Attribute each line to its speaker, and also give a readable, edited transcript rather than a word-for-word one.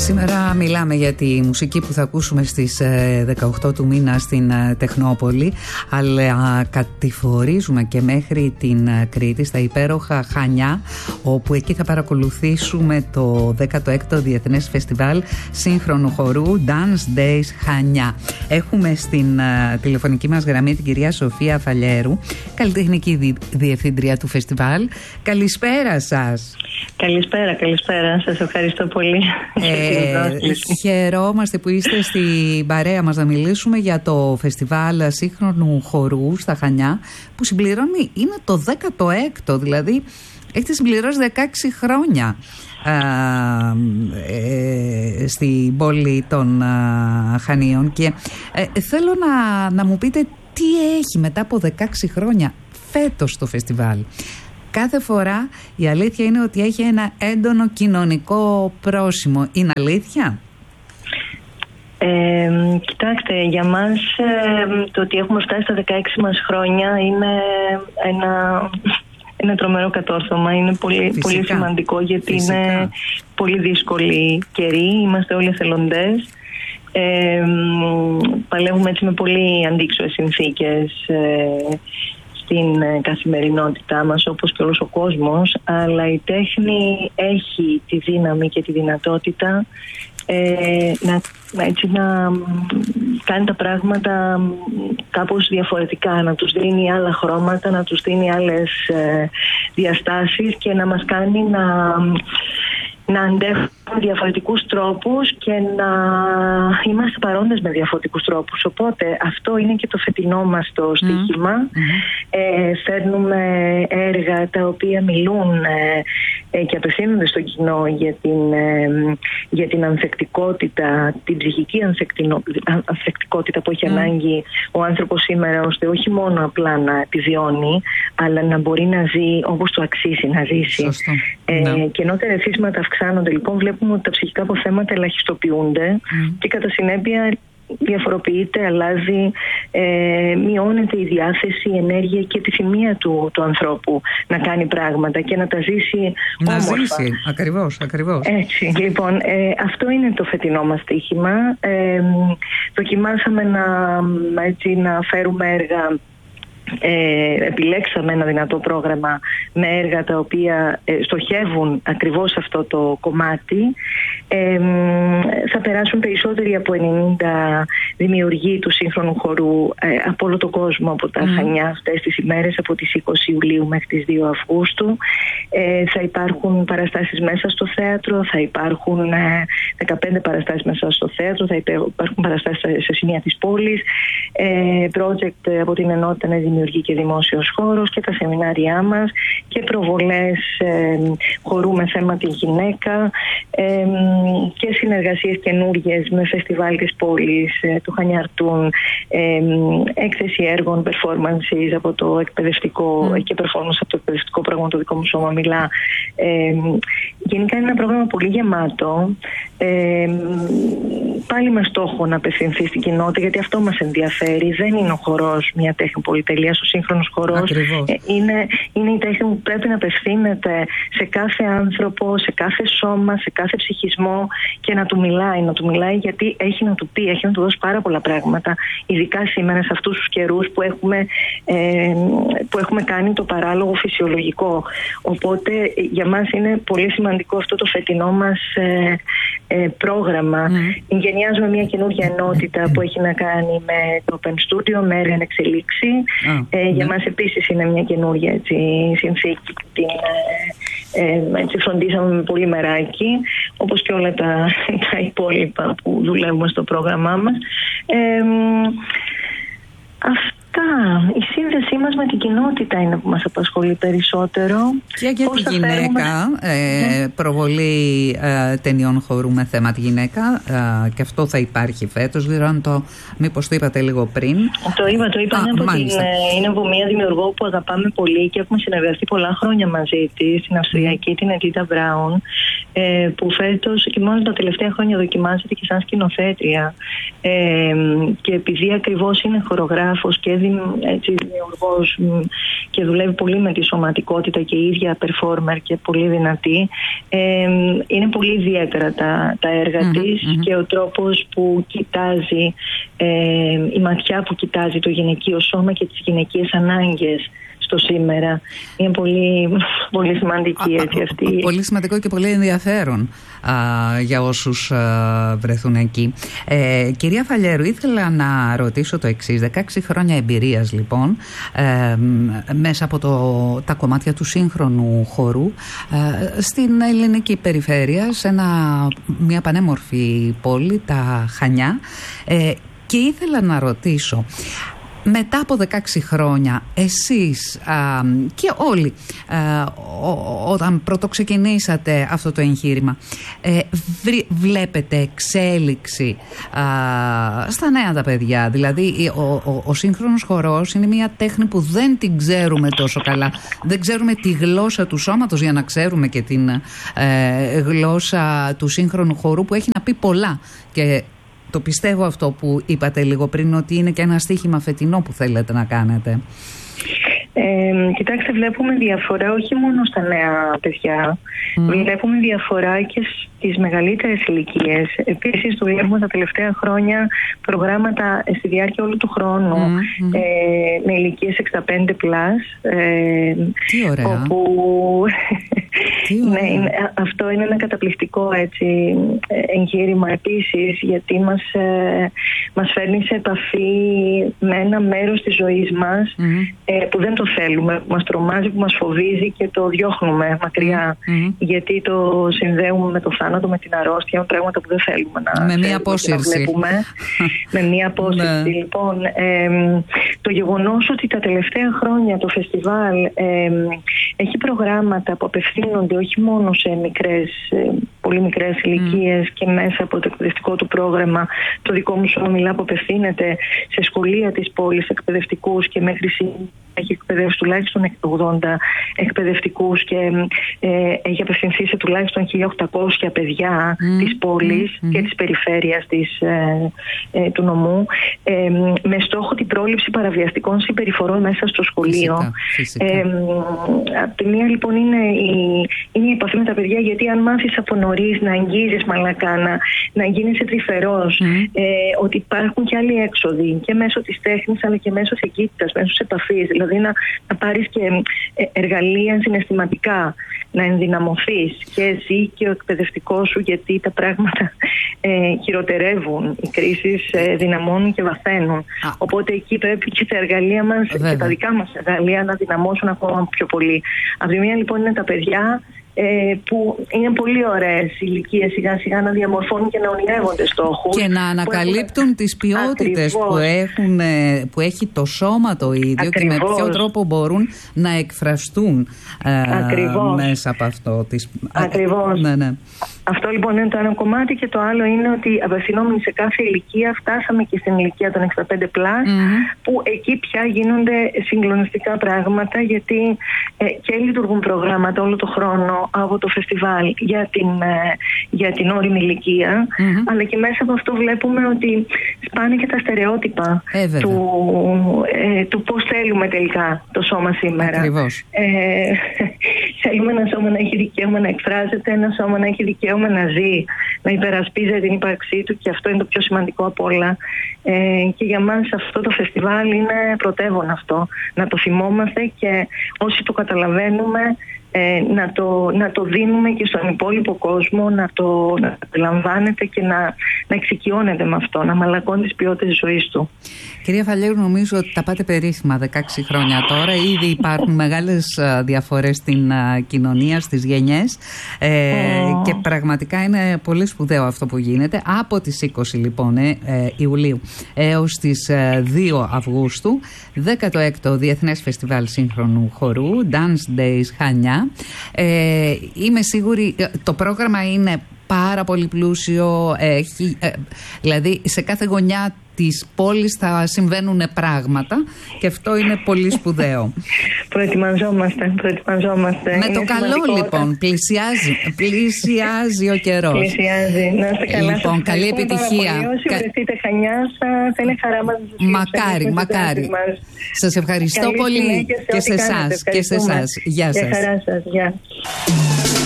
Speaker 1: Σήμερα μιλάμε για τη μουσική που θα ακούσουμε στις 18 του μήνα στην Τεχνόπολη, αλλά κατηφορίζουμε και μέχρι την Κρήτη, στα υπέροχα Χανιά, όπου εκεί θα παρακολουθήσουμε το 16ο Διεθνές Φεστιβάλ Σύγχρονου Χορού Dance Days Χανιά. Έχουμε στην τηλεφωνική μας γραμμή την κυρία Σοφία Φαλιέρου, καλλιτεχνική διευθύντρια του φεστιβάλ. Καλησπέρα σας.
Speaker 2: Καλησπέρα. Σας ευχαριστώ πολύ.
Speaker 1: Χαιρόμαστε που είστε στην παρέα μας να μιλήσουμε για το φεστιβάλ σύγχρονου χορού στα Χανιά, που συμπληρώνει, είναι το 16ο, δηλαδή έχετε συμπληρώσει 16 χρόνια στην πόλη των Χανίων, και θέλω να μου πείτε τι έχει μετά από 16 χρόνια φέτος το φεστιβάλ. Κάθε φορά η αλήθεια είναι ότι έχει ένα έντονο κοινωνικό πρόσημο. Είναι αλήθεια?
Speaker 2: Κοιτάξτε, για μας το ότι έχουμε φτάσει στα 16 μας χρόνια είναι ένα τρομερό κατόρθωμα. Είναι πολύ σημαντικό, γιατί είναι πολύ δύσκολη καιρή. Είμαστε όλοι εθελοντές. Παλεύουμε έτσι με πολύ αντίξωες συνθήκες στην καθημερινότητά μας, όπως και όλος ο κόσμος, αλλά η τέχνη έχει τη δύναμη και τη δυνατότητα να κάνει τα πράγματα κάπως διαφορετικά, να τους δίνει άλλα χρώματα, να τους δίνει άλλες διαστάσεις και να μας κάνει να αντέχουμε διαφορετικούς τρόπους και να είμαστε παρόντες με διαφορετικούς τρόπους. Οπότε αυτό είναι και το φετινό μας το στοίχημα. Φέρνουμε έργα τα οποία μιλούν και απευθύνονται στο κοινό για την ανθεκτικότητα, την ψυχική ανθεκτικότητα που έχει ανάγκη ο άνθρωπος σήμερα, ώστε όχι μόνο απλά να επιβιώνει, αλλά να μπορεί να ζει όπως του αξίζει να ζήσει. Και ενώ τα ερεθίσματα αυξάνονται, λοιπόν, βλέπουμε ότι τα ψυχικά αποθέματα ελαχιστοποιούνται και κατά συνέπεια διαφοροποιείται, αλλάζει, μειώνεται η διάθεση, η ενέργεια και η επιθυμία του ανθρώπου να κάνει πράγματα και να τα ζήσει όμορφα.
Speaker 1: Να ζήσει, ακριβώς.
Speaker 2: Έτσι, λοιπόν, αυτό είναι το φετινό μας στοίχημα. Δοκιμάσαμε να φέρουμε έργα. Επιλέξαμε ένα δυνατό πρόγραμμα με έργα τα οποία στοχεύουν ακριβώς αυτό το κομμάτι. Θα περάσουν περισσότεροι από 90 δημιουργοί του σύγχρονου χορού από όλο τον κόσμο, από τα Χανιά αυτές τις ημέρες, από τις 20 Ιουλίου μέχρι τις 2 Αυγούστου. Θα υπάρχουν παραστάσεις μέσα στο θέατρο, θα υπάρχουν 15 παραστάσεις μέσα στο θέατρο, θα υπάρχουν παραστάσεις σε σημεία της πόλης, project από την Ενότητα Νέα Δημιουργή και Δημόσιος Χώρος και τα σεμινάρια μας και προβολές χορού με θέμα τη γυναίκα και συνεργασίες καινούργιες με φεστιβάλ της πόλης του Χανιαρτούν, έκθεση έργων, performances από το εκπαιδευτικό και performance από το εκπαιδευτικό πρόγραμμα Το Δικό Μου Σώμα Μιλά. Γενικά είναι ένα πρόγραμμα πολύ γεμάτο, πάλι με στόχο να απευθυνθεί στην κοινότητα, γιατί αυτό μας ενδιαφέρει. Δεν είναι ο χορός μια τέχνη πολυτελείας, ο σύγχρονος χορός είναι η τέχνη που πρέπει να απευθύνεται σε κάθε άνθρωπο, σε κάθε σώμα, σε κάθε ψυχισμό και να του μιλάει γιατί έχει να του πει, έχει να του δώσει πάρα πολλά πράγματα, ειδικά σήμερα σε αυτούς τους καιρούς που έχουμε κάνει το παράλογο φυσιολογικό. Οπότε για μας είναι πολύ σημαντικό αυτό το φετινό μας πρόγραμμα. Γενιάζουμε μια καινούργια ενότητα που έχει να κάνει με το Open Studio, με έργα εν εξελίξη. Για μας επίσης είναι μια καινούργια συνθήκη που την φροντίσαμε με πολύ μεράκι, όπως και όλα τα υπόλοιπα που δουλεύουμε στο πρόγραμμά μας. Η σύνδεσή μας με την κοινότητα είναι που μας απασχολεί περισσότερο.
Speaker 1: Και για τη γυναίκα, προβολή ταινιών χορού με θέμα τη γυναίκα, και αυτό θα υπάρχει φέτος. Μήπως το είπατε λίγο πριν?
Speaker 2: Το είπα. Είναι από μια δημιουργό που αγαπάμε πολύ και έχουμε συνεργαστεί πολλά χρόνια μαζί της, στην Αυστριακή, την Edita Braun, που φέτος και μόνο τα τελευταία χρόνια δοκιμάζεται και σαν σκηνοθέτρια. Και επειδή ακριβώς είναι χορογράφος και έτσι δημιουργός και δουλεύει πολύ με τη σωματικότητα και η ίδια performer και πολύ δυνατή. Είναι πολύ ιδιαίτερα τα έργα της και ο τρόπος που κοιτάζει, η ματιά που κοιτάζει το γυναικείο σώμα και τις γυναικείες ανάγκες στο σήμερα. Είναι πολύ, πολύ σημαντική έτσι αυτή.
Speaker 1: Πολύ σημαντικό και πολύ ενδιαφέρον για όσους βρεθούν εκεί. Κυρία Φαλιέρου, ήθελα να ρωτήσω το εξής. 16 χρόνια εμπειρίας λοιπόν μέσα από τα κομμάτια του σύγχρονου χορού στην ελληνική περιφέρεια, σε μια πανέμορφη πόλη, τα Χανιά, και ήθελα να ρωτήσω, μετά από 16 χρόνια, εσείς και όλοι όταν πρωτοξεκινήσατε αυτό το εγχείρημα, βλέπετε εξέλιξη στα νέα τα παιδιά? Δηλαδή ο σύγχρονος χορός είναι μια τέχνη που δεν την ξέρουμε τόσο καλά. Δεν ξέρουμε τη γλώσσα του σώματος για να ξέρουμε και την γλώσσα του σύγχρονου χορού, που έχει να πει πολλά. Και το πιστεύω αυτό που είπατε λίγο πριν, ότι είναι και ένα στοίχημα φετινό που θέλετε να κάνετε.
Speaker 2: Κοιτάξτε, βλέπουμε διαφορά όχι μόνο στα νέα παιδιά. Βλέπουμε διαφορά και στις μεγαλύτερες ηλικίες. Επίσης, δουλεύουμε τα τελευταία χρόνια προγράμματα στη διάρκεια όλου του χρόνου με ηλικίες 65+.
Speaker 1: Τι ωραία.
Speaker 2: Όπου ναι, αυτό είναι ένα καταπληκτικό έτσι, εγχείρημα επίσης, γιατί μας φέρνει σε επαφή με ένα μέρος της ζωής μας που δεν το θέλουμε, που μας τρομάζει, που μας φοβίζει και το διώχνουμε μακριά, γιατί το συνδέουμε με το θάνατο, με την αρρώστια, με πράγματα που δεν θέλουμε να βλέπουμε. Με μία απόσυρση. Λοιπόν, το γεγονός ότι τα τελευταία χρόνια το φεστιβάλ έχει προγράμματα που απευθύνονται όχι μόνο σε πολύ μικρές ηλικίες και μέσα από το εκπαιδευτικό του πρόγραμμα, το δικό μου σώμα μιλά, που απευθύνεται σε σχολεία της πόλης, εκπαιδευτικούς, και μέχρι σήμερα έχει εκπαιδεύσει τουλάχιστον 80 εκπαιδευτικούς και έχει απευθυνθεί σε τουλάχιστον 1.800 παιδιά της πόλης και της περιφέρειας του νομού, με στόχο την πρόληψη παραβιαστικών συμπεριφορών μέσα στο σχολείο. Φυσικά. Από τη μία λοιπόν είναι η επαφή με τα παιδιά, γιατί αν μάθεις από νωρίς να αγγίζεις μαλακά, να γίνεσαι τρυφερός, ότι υπάρχουν και άλλοι έξοδοι και μέσω της τέχνης αλλά και μέσω της εγκύτητας, μέσω της επαφής, δηλαδή να πάρεις και εργαλεία συναισθηματικά, να ενδυναμωθείς και εσύ και ο εκπαιδευτικός σου, γιατί τα πράγματα χειροτερεύουν, οι κρίσεις δυναμώνουν και βαθαίνουν. Οπότε εκεί πρέπει και τα εργαλεία μας και τα δικά μας εργαλεία να δυναμώσουν ακόμα πιο πολύ. Από τη μία λοιπόν είναι τα παιδιά, που είναι πολύ ωραίες ηλικίες σιγά σιγά να διαμορφώνουν και να ονειρεύονται στόχους
Speaker 1: και να ανακαλύπτουν τις ποιότητες που έχει το σώμα το ίδιο και με ποιο τρόπο μπορούν να εκφραστούν μέσα από αυτό.
Speaker 2: Ακριβώς.
Speaker 1: Ναι.
Speaker 2: Αυτό λοιπόν είναι το ένα κομμάτι, και το άλλο είναι ότι απευθυνόμενοι σε κάθε ηλικία, φτάσαμε και στην ηλικία των 65+, που εκεί πια γίνονται συγκλονιστικά πράγματα, γιατί και λειτουργούν προγράμματα όλο το χρόνο από το φεστιβάλ για την όριμη ηλικία, αλλά και μέσα από αυτό βλέπουμε ότι σπάνε και τα στερεότυπα του πώς θέλουμε τελικά το σώμα σήμερα.
Speaker 1: Ακριβώς.
Speaker 2: Θέλουμε ένα σώμα να έχει δικαίωμα να εκφράζεται, ένα σώμα να έχει δικαίωμα να ζει, να υπερασπίζεται την ύπαρξή του, και αυτό είναι το πιο σημαντικό από όλα. Και για μας αυτό το φεστιβάλ είναι πρωτεύον αυτό. Να το θυμόμαστε και όσοι το καταλαβαίνουμε να το δίνουμε και στον υπόλοιπο κόσμο, να το αντιλαμβάνεται και να εξοικειώνεται με αυτό, να μαλακώνει τις ποιότητες της ζωής του.
Speaker 1: Κυρία Φαλιέρου, νομίζω ότι τα πάτε περίφημα 16 χρόνια τώρα. Ήδη υπάρχουν μεγάλες διαφορές στην κοινωνία, στις γενιές, και πραγματικά είναι πολύ σπουδαίο αυτό που γίνεται. Από τις 20 λοιπόν Ιουλίου έως τις 2 Αυγούστου, 16ο Διεθνές Φεστιβάλ Σύγχρονου Χορού, Dance Days Χανιά. Είμαι σίγουρη το πρόγραμμα είναι πάρα πολύ πλούσιο, δηλαδή σε κάθε γωνιά της πόλης θα συμβαίνουν πράγματα και αυτό είναι πολύ σπουδαίο.
Speaker 2: Προετοιμαζόμαστε.
Speaker 1: Με το καλό λοιπόν, πλησιάζει ο καιρός.
Speaker 2: Πλησιάζει, να είστε καλά.
Speaker 1: Λοιπόν, καλή επιτυχία.
Speaker 2: Όσοι βρεθείτε Χανιά, θα είναι χαρά μας.
Speaker 1: Μακάρι. Σας ευχαριστώ πολύ και σε εσάς. Γεια σας.
Speaker 2: Για χαρά σας. Γεια.